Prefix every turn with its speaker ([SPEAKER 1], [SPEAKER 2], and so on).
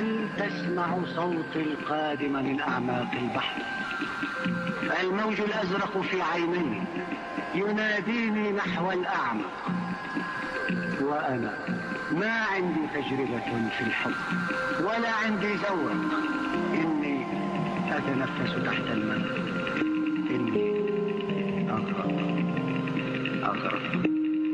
[SPEAKER 1] هل تسمع صوتي القادم من أعماق البحر؟ الموج الأزرق في عيني يناديني نحو الأعمق، وأنا ما عندي تجربة في الحب ولا عندي ذوق، إني أتنفس تحت الماء.